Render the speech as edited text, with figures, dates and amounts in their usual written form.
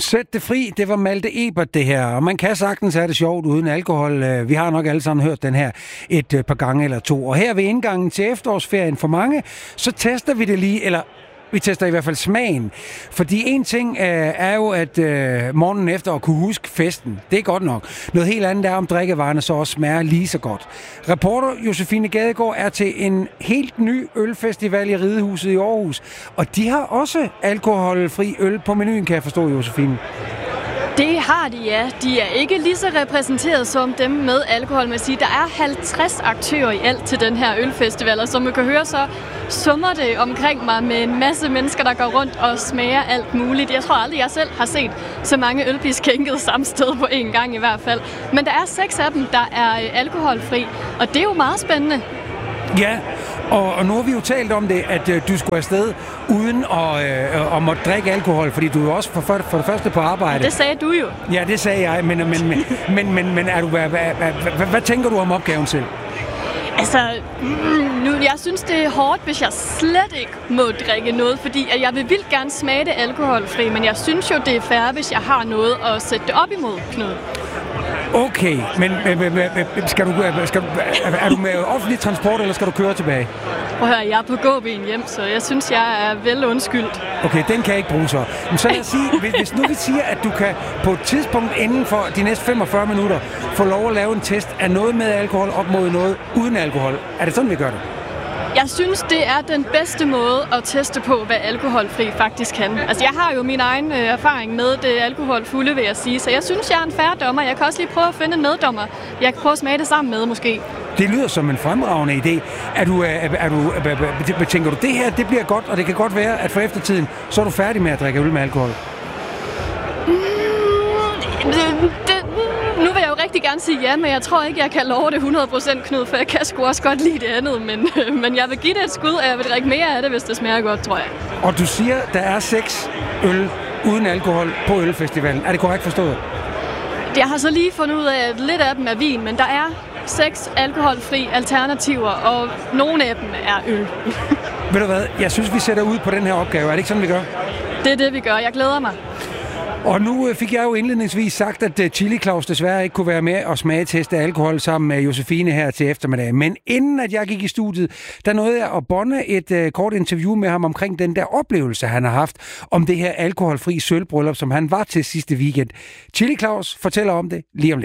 Sæt det fri, det var Malte Ebert det her, og man kan sagtens have det sjovt uden alkohol. Vi har nok alle sammen hørt den her et par gange eller to. Og her ved indgangen til efterårsferien for mange, så tester vi det lige, eller vi tester i hvert fald smagen. Fordi en ting er jo, at morgenen efter at kunne huske festen, det er godt nok. Noget helt andet er, om drikkevarerne så også smager lige så godt. Reporter Josefine Gadegaard er til en helt ny ølfestival i Ridehuset i Aarhus. Og de har også alkoholfri øl på menuen, kan jeg forstå, Josefine. Det har de, ja. De er ikke lige så repræsenteret som dem med alkohol, men sige. Der er 50 aktører i alt til den her ølfestival, og som man kan høre, så summer det omkring mig med en masse mennesker, der går rundt og smager alt muligt. Jeg tror aldrig, jeg selv har set så mange øl blive skænket samme sted på en gang i hvert fald. Men der er 6 af dem, der er alkoholfri, og det er jo meget spændende. Ja, og nu har vi jo talt om det, at du skulle afsted uden at måtte drikke alkohol, fordi du er jo også for det første på arbejde. Det sagde du jo. Ja, det sagde jeg, men er du, hvad tænker du om opgaven selv? Altså, jeg synes, det er hårdt, hvis jeg slet ikke må drikke noget, fordi jeg vil vildt gerne smage det alkoholfri, men jeg synes jo, det er fair, hvis jeg har noget at sætte det op imod, Knud. Okay, men er du med offentlig transport, eller skal du køre tilbage? Prøv at høre, jeg er på gåben hjem, så jeg synes, jeg er vel undskyldt. Okay, den kan jeg ikke bruge så. Men så lad os sige, hvis nu vi siger, at du kan på et tidspunkt inden for de næste 45 minutter få lov at lave en test af noget med alkohol op mod noget uden alkohol. Er det sådan, vi gør det? Jeg synes, det er den bedste måde at teste på, hvad alkoholfri faktisk kan. Altså, jeg har jo min egen erfaring med det alkoholfulde, vil jeg sige. Så jeg synes, jeg er en fair dommer. Jeg kan også lige prøve at finde en meddommer. Jeg kan prøve at smage det sammen med, måske. Det lyder som en fremragende idé. Tænker du, det her, det bliver godt, og det kan godt være, at for eftertiden, så er du færdig med at drikke øl med alkohol? Nu vil jeg jo rigtig gerne sige ja, men jeg tror ikke, jeg kan love det 100%, Knud, for jeg kan sgu også godt lide det andet. Men jeg vil give det et skud, og jeg vil drikke mere af det, hvis det smager godt, tror jeg. Og du siger, der er 6 øl uden alkohol på ølfestivalen. Er det korrekt forstået? Jeg har så lige fundet ud af, at lidt af dem er vin, men der er 6 alkoholfri alternativer, og nogle af dem er øl. Ved du hvad? Jeg synes, vi sætter ud på den her opgave. Er det ikke sådan, vi gør? Det er det, vi gør. Jeg glæder mig. Og nu fik jeg jo indledningsvis sagt, at Chili Claus desværre ikke kunne være med og smageteste alkohol sammen med Josefine her til eftermiddag. Men inden at jeg gik i studiet, der nåede jeg at bonde et kort interview med ham omkring den der oplevelse, han har haft om det her alkoholfri sølvbryllup, som han var til sidste weekend. Chili Claus fortæller om det lige om lidt.